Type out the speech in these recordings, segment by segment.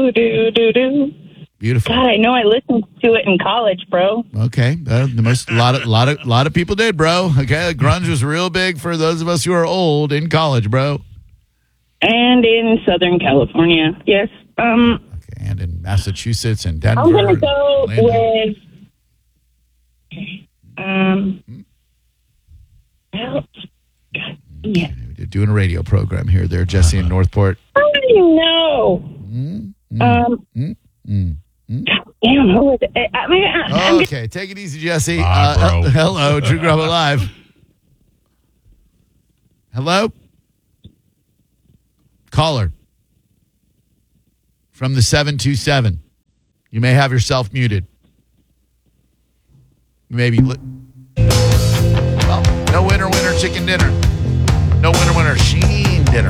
Do. Beautiful. God, I know I listened to it in college, bro. Okay, a lot of people did, bro. Okay, grunge was real big for those of us who are old in college, bro. And in Southern California, yes. Okay, and in Massachusetts and Denver. I'm gonna go Orlando. Well, God, yeah. We're doing a radio program here, there, Jesse in Northport. I know. God damn, who is it? Okay, take it easy, Jesse. Bro. Hello, Drew Garabo Live. Hello? Caller from the 727. You may have yourself muted. Maybe. Well, no winner, chicken dinner. No winner, Sheen dinner.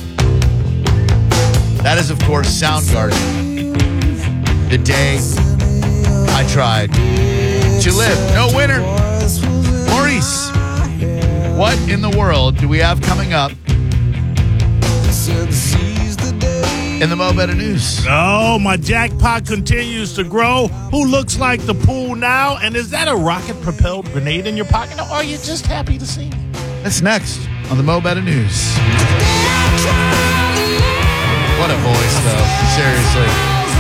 That is, of course, Soundgarden. The day I tried to live. No winner. Maurice, what in the world do we have coming up in the Mo Better News? Oh, my jackpot continues to grow. Who looks like the pool now? And is that a rocket-propelled grenade in your pocket, or are you just happy to see me? That's next on the Mo Better News. What a voice, though. Seriously.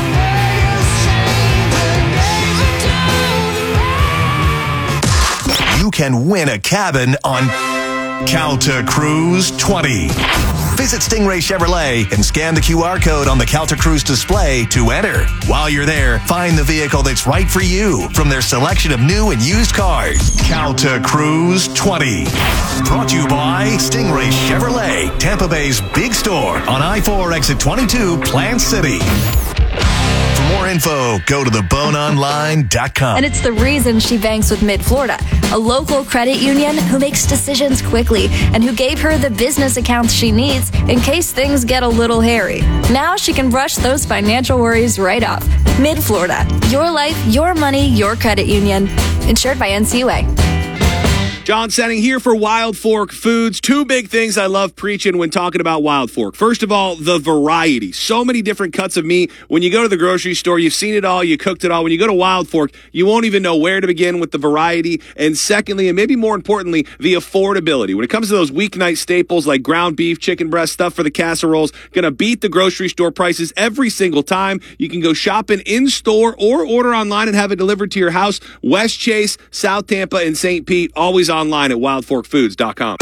You can win a cabin on Calta Cruise 20. Visit Stingray Chevrolet and scan the QR code on the Calta Cruise display to enter. While you're there, find the vehicle that's right for you from their selection of new and used cars. Calta Cruise 20. Brought to you by Stingray Chevrolet, Tampa Bay's big store on I-4 exit 22, Plant City. For more info, go to theboneonline.com. And it's the reason she banks with Mid-Florida, a local credit union who makes decisions quickly and who gave her the business accounts she needs in case things get a little hairy. Now she can brush those financial worries right off. Mid-Florida, your life, your money, your credit union. Insured by NCUA. John Setting here for Wild Fork Foods. Two big things I love preaching when talking about Wild Fork. First of all, the variety. So many different cuts of meat. When you go to the grocery store, you've seen it all, you cooked it all. When you go to Wild Fork, you won't even know where to begin with the variety. And secondly, and maybe more importantly, the affordability. When it comes to those weeknight staples like ground beef, chicken breast, stuff for the casseroles, gonna beat the grocery store prices every single time. You can go shopping in-store or order online and have it delivered to your house. West Chase, South Tampa, and St. Pete, always online at wildforkfoods.com.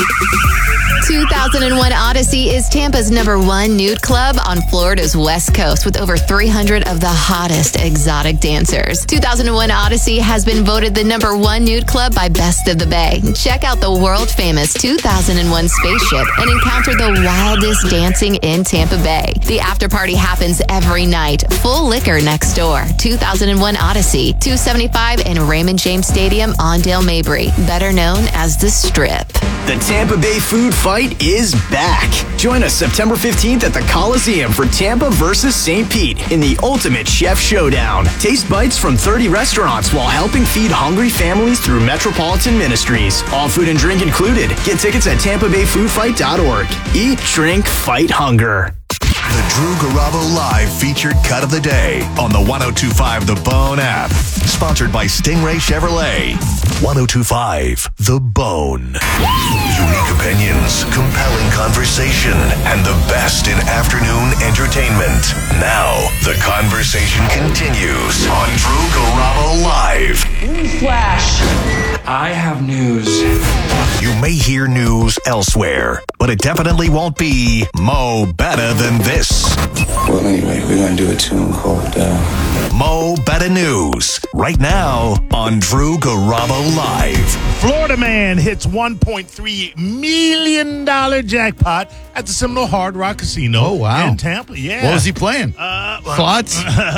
2001 Odyssey is Tampa's #1 nude club on Florida's West Coast with over 300 of the hottest exotic dancers. 2001 Odyssey has been voted the #1 nude club by Best of the Bay. Check out the world-famous 2001 spaceship and encounter the wildest dancing in Tampa Bay. The after party happens every night. Full liquor next door. 2001 Odyssey, 275 in Raymond James Stadium on Dale Mabry, better known as the Strip. The Tampa Bay Food Fight is back. Join us September 15th at the Coliseum for Tampa versus St. Pete in the ultimate chef showdown. Taste bites from 30 restaurants while helping feed hungry families through Metropolitan Ministries. All food and drink included. Get tickets at tampabayfoodfight.org. Eat, drink, fight hunger. The Drew Garabo Live featured cut of the day on the 1025 The Bone app. Sponsored by Stingray Chevrolet. 1025 The Bone. Unique opinions, compelling conversation, and the best in afternoon entertainment. Now, the conversation continues on Drew Garabo Live. Flash. I have news. You may hear news elsewhere, but it definitely won't be Mo Better Than This. Well, anyway, we're going to do a tune called Mo Better News, right now on Drew Garabo Live. Florida man hits $1.3 million jackpot at the Seminole Hard Rock Casino. Oh, wow. In Tampa. Yeah. What was he playing? Slots?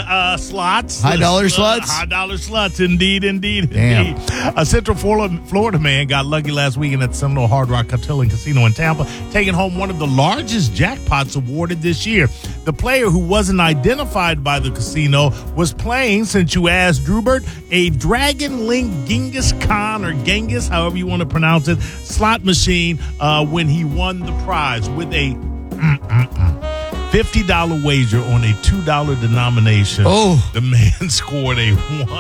Slots. High-dollar slots? High-dollar slots, indeed. Damn. A Central Florida man got lucky last weekend at the Seminole Hard Rock Hotel and Casino in Tampa, taking home one of the largest jackpots awarded this year. The player, who wasn't identified by the casino, was playing, since you asked, Drewbert, a Dragon Link Genghis Khan, or Genghis, however you want to pronounce it, slot machine when he won the prize with a $50 wager on a $2 denomination. Oh. The man scored a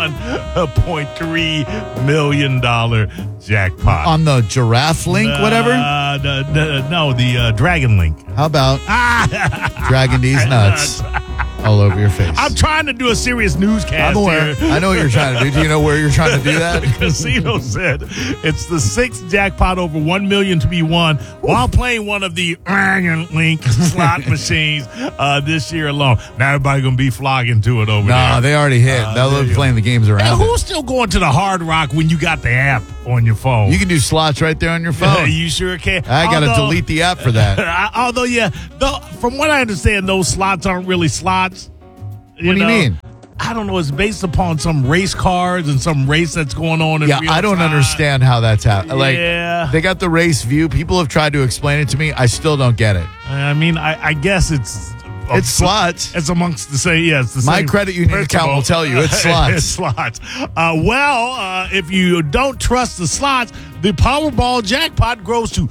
$1.3 million jackpot. On the giraffe link, whatever? No, the Dragon Link. How about dragging these nuts all over your face? I'm trying to do a serious newscast. I'm aware. Here. I know what you're trying to do. Do you know where you're trying to do that? The casino said it's the 6th jackpot over $1 million to be won while playing one of the Dragon Link slot machines this year alone. Now everybody's going to be flogging to it over there. No, they already hit. They'll be playing the games around Hey, who's still going to the Hard Rock when you got the app on your phone? You can do slots right there on your phone. You sure can. I got to delete the app for that. Although, from what I understand, those slots aren't really slots. What do you mean? I don't know. It's based upon some race cars and some race that's going on in real I don't time. understand how that's happening. Like, Yeah. they got the race view. People have tried to explain it to me. I still don't get it. I mean, I guess it's slots. It's amongst the same. Yeah, it's the My same credit union principle. account will tell you it's slots. It's slots. If you don't trust the slots, the Powerball jackpot grows to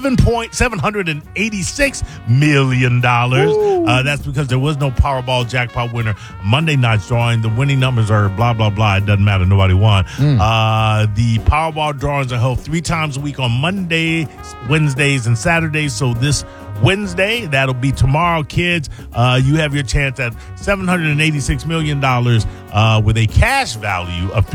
$786 million. That's because there was no Powerball jackpot winner Monday night's drawing. The winning numbers are blah, blah, blah. It doesn't matter. Nobody won. The Powerball drawings are held 3 times a week on Monday, Wednesdays, and Saturdays. So this Wednesday, that'll be tomorrow, kids. You have your chance at $786 million with a cash value of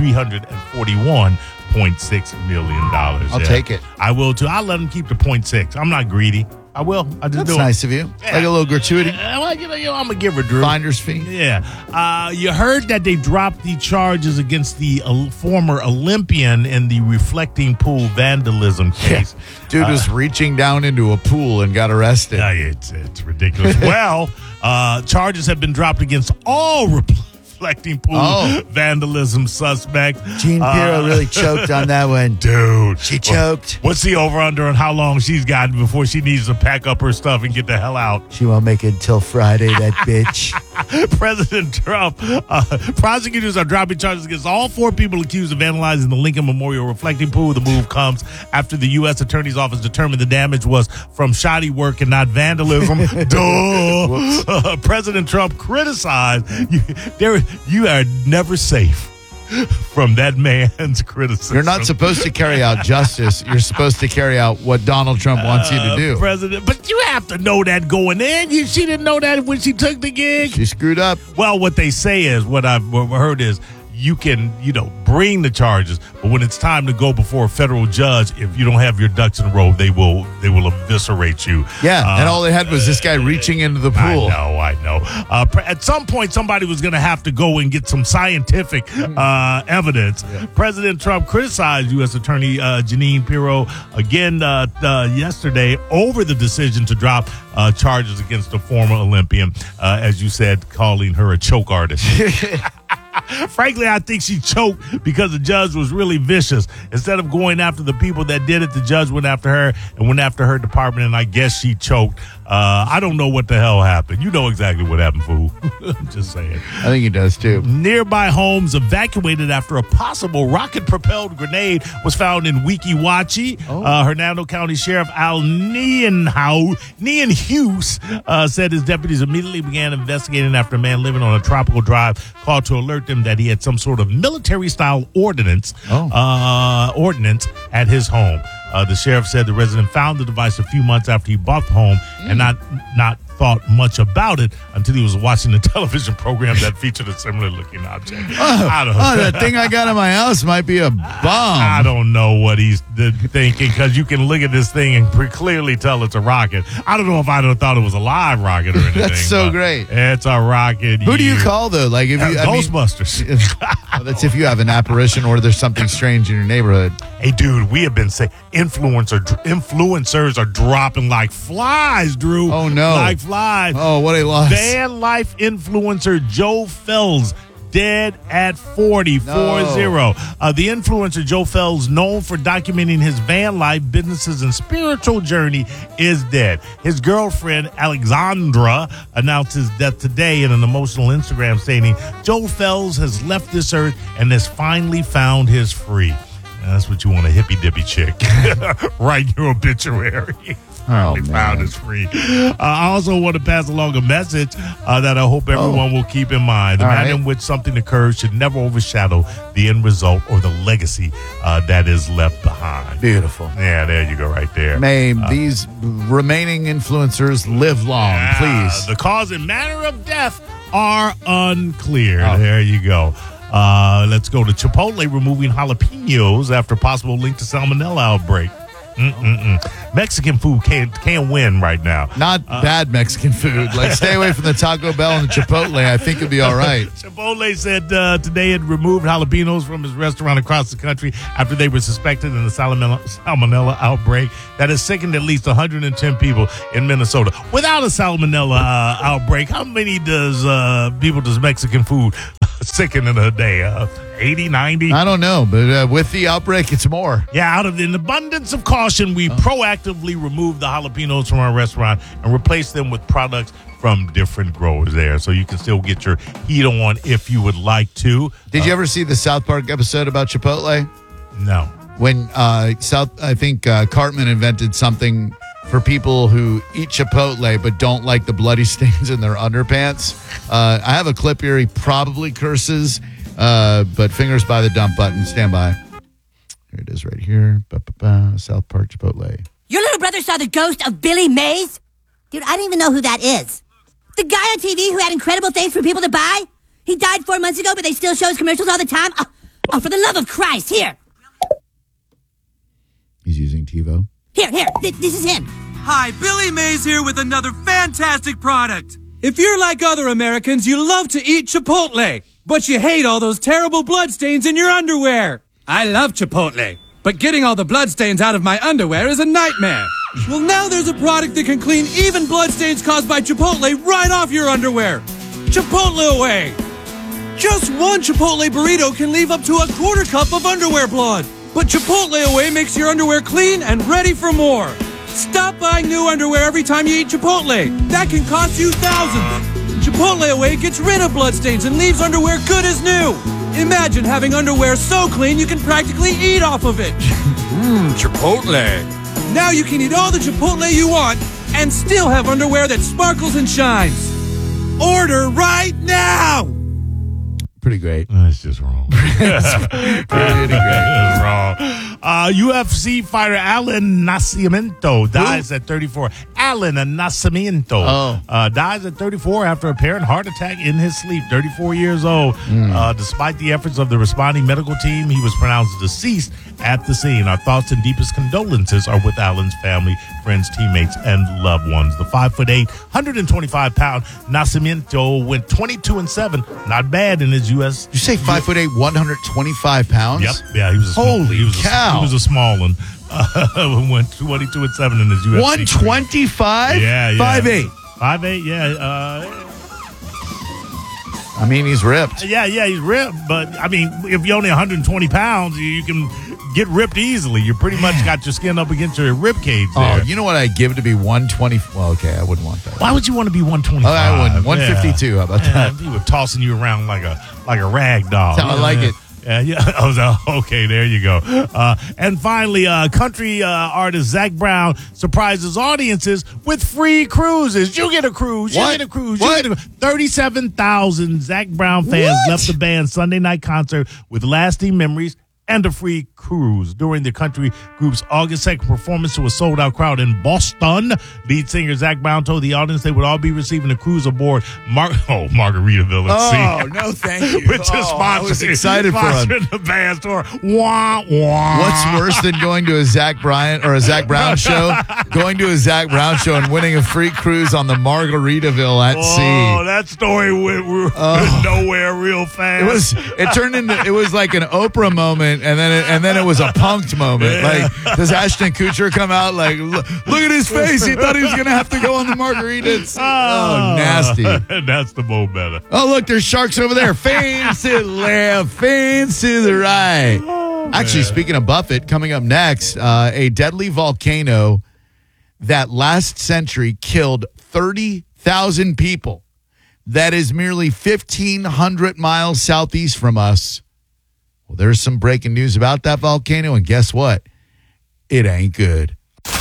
$341.6 million. I'll take it. I will too. I'll let them keep the 0.6. I'm not greedy. I will. I just That's do nice it. of you. Like a little gratuity. Well, I'm a giver, Drew. Finder's fee. Yeah. You heard that they dropped the charges against the former Olympian in the reflecting pool vandalism case. Dude was reaching down into a pool and got arrested. It's ridiculous. Well, charges have been dropped against all reflecting pool vandalism suspects. Jean Pirro really choked on that one. Dude. She choked. What's the over-under on how long she's got before she needs to pack up her stuff and get the hell out? She won't make it until Friday, that bitch. President Trump, prosecutors are dropping charges against all 4 people accused of vandalizing the Lincoln Memorial reflecting pool. The move comes after the U.S. Attorney's Office determined the damage was from shoddy work and not vandalism. Duh. President Trump criticized, you are never safe from that man's criticism. You're not supposed to carry out justice. You're supposed to carry out what Donald Trump wants you to do. President, but you have to know that going in. She didn't know that when she took the gig. She screwed up. Well, what they say is, what I've heard is, you can, bring the charges, but when it's time to go before a federal judge, if you don't have your ducks in a row, they will eviscerate you. Yeah, and all they had was this guy reaching into the pool. I know. At some point, somebody was going to have to go and get some scientific evidence. Yeah. President Trump criticized U.S. Attorney Jeanine Pirro again yesterday over the decision to drop charges against the former Olympian, as you said, calling her a choke artist. Frankly, I think she choked because the judge was really vicious. Instead of going after the people that did it, the judge went after her and went after her department, and I guess she choked. I don't know what the hell happened. You know exactly what happened, fool. I'm just saying. I think he does, too. Nearby homes evacuated after a possible rocket-propelled grenade was found in Weeki Wachee. Hernando County Sheriff Al Hughes said his deputies immediately began investigating after a man living on a tropical drive called to alert them that he had some sort of military-style ordnance at his home. The sheriff said the resident found the device a few months after he bought the home and not thought much about it until he was watching a television program that featured a similar looking object. I don't know. That thing I got in my house might be a bomb. I don't know what he's thinking, because you can look at this thing and clearly tell it's a rocket. I don't know if I'd have thought it was a live rocket or anything. That's so great. It's a rocket. Who do you call, though? Like, if you Ghostbusters. That's if you have an apparition or there's something strange in your neighborhood. Hey, dude, we have been saying influencers are dropping like flies, Drew. Oh, no. Like flies. Oh, what a loss. Van life influencer Joe Fells dead at 40. The influencer Joe Fells, known for documenting his van life, businesses, and spiritual journey, is dead. His girlfriend, Alexandra, announced his death today in an emotional Instagram stating, Joe Fells has left this earth and has finally found his free. Now, that's what you want, a hippy-dippy chick. Write your obituary. finally found is free. I also want to pass along a message that I hope everyone will keep in mind. The manner in which something occurs should never overshadow the end result or the legacy that is left behind. Beautiful. Yeah, there you go right there. May these remaining influencers live long, please. The cause and manner of death are unclear. There you go. Let's go to Chipotle removing jalapenos after possible link to salmonella outbreak. Mexican food can't win right now. Not bad Mexican food. Like, stay away from the Taco Bell and the Chipotle. I think it'll be all right. Chipotle said today it removed jalapenos from his restaurant across the country after they were suspected in the salmonella outbreak that has sickened at least 110 people in Minnesota. Without a salmonella outbreak, how many does Mexican food sicken in a day? 80, 90? I don't know, but with the outbreak, it's more. Yeah, out of an abundance of caution, we proactively removed the jalapenos from our restaurant and replaced them with products from different growers there. So you can still get your heat on if you would like to. Did you ever see the South Park episode about Chipotle? No. When I think Cartman invented something for people who eat Chipotle but don't like the bloody stains in their underpants. I have a clip here. He probably curses. But fingers by the dump button. Stand by. Here it is right here. South Park Chipotle. Your little brother saw the ghost of Billy Mays? Dude, I don't even know who that is. The guy on TV who had incredible things for people to buy? He died 4 months ago, but they still show his commercials all the time? Oh, for the love of Christ, here. He's using TiVo. Here, this is him. Hi, Billy Mays here with another fantastic product. If you're like other Americans, you love to eat Chipotle. But you hate all those terrible bloodstains in your underwear. I love Chipotle, but getting all the bloodstains out of my underwear is a nightmare. Well, now there's a product that can clean even bloodstains caused by Chipotle right off your underwear. Chipotle Away. Just one Chipotle burrito can leave up to a quarter cup of underwear blood. But Chipotle Away makes your underwear clean and ready for more. Stop buying new underwear every time you eat Chipotle. That can cost you thousands. Chipotle Away gets rid of bloodstains and leaves underwear good as new. Imagine having underwear so clean you can practically eat off of it. Chipotle. Now you can eat all the Chipotle you want and still have underwear that sparkles and shines. Order right now! Pretty great. That's just wrong. Pretty great. That's wrong. UFC fighter Alan Nascimento dies at 34. Alan Nascimento dies at 34 after apparent heart attack in his sleep. 34 years old. Despite the efforts of the responding medical team, he was pronounced deceased at the scene. Our thoughts and deepest condolences are with Alan's family, friends, teammates, and loved ones. The 5'8", 125-pound Nascimento went 22-7. Not bad in his U.S. Did you say 5'8", 125 pounds? Yep. Yeah, he was a small, Holy cow. He was a small one. Went 22-7 in his UFC. 125? Yeah. 5'8". 5'8", yeah. I mean, he's ripped. Yeah, he's ripped. But, I mean, if you're only 120 pounds, you can get ripped easily. You pretty much got your skin up against your rib cage there. Oh, you know what I'd give to be 120? Well, okay, I wouldn't want that. Why would you want to be 125? Oh, I wouldn't. 152, how about that? He was tossing you around like a rag doll. That's how I like it. Yeah. Okay, there you go. And finally, country artist Zach Brown surprises audiences with free cruises. You get a cruise. You get a cruise. 37,000 Zach Brown fans left the band's Sunday night concert with lasting memories and a free cruise. During the country group's August 2nd performance to a sold-out crowd in Boston, lead singer Zach Brown told the audience they would all be receiving a cruise aboard Margaritaville. No, thank you. Which is sponsoring. I was excited for him. The band's tour. Wah, wah. What's worse than going to a Zach Brown show? Going to a Zach Brown show and winning a free cruise on the Margaritaville at sea. Oh, that story went nowhere real fast. It was like an Oprah moment, and then it was a punked moment. Yeah. Like, does Ashton Kutcher come out like, look at his face? He thought he was going to have to go on the margaritas. Oh, nasty. That's the mo better. Oh, look, there's sharks over there. Fins to the left, fins to the right. Actually, speaking of Buffett, coming up next, a deadly volcano that last century killed 30,000 people. That is merely 1,500 miles southeast from us. Well, there's some breaking news about that volcano, and guess what? It ain't good.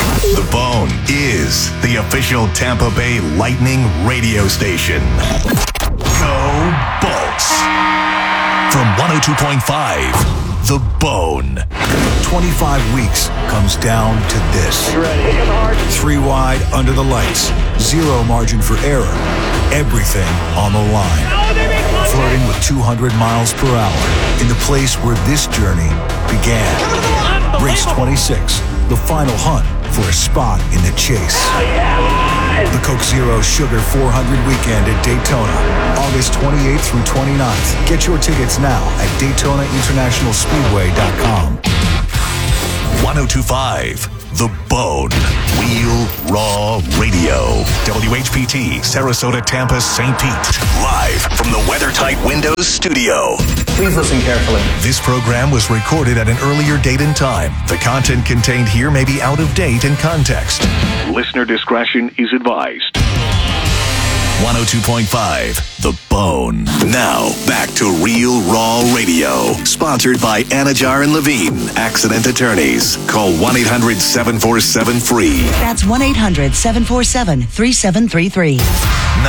The Bone is the official Tampa Bay Lightning radio station. Go Bolts! From 102.5, The Bone. 25 weeks comes down to this. 3 wide under the lights. 0 margin for error. Everything on the line. Flirting with 200 miles per hour in the place where this journey began. Race 26, the final hunt for a spot in the chase. The Coke Zero Sugar 400 weekend at Daytona, August 28th through 29th. Get your tickets now at DaytonaInternationalSpeedway.com. 102.5, The Bone. Real Raw Radio. WHPT, Sarasota, Tampa, St. Pete. Live from the WeatherTight Windows studio. Please listen carefully. This program was recorded at an earlier date and time. The content contained here may be out of date in context. Listener discretion is advised. 102.5, The Bone. Now, back to Real Raw Radio. Sponsored by Anajar and Levine, Accident Attorneys. Call 1-800-747-FREE. That's 1-800-747-3733.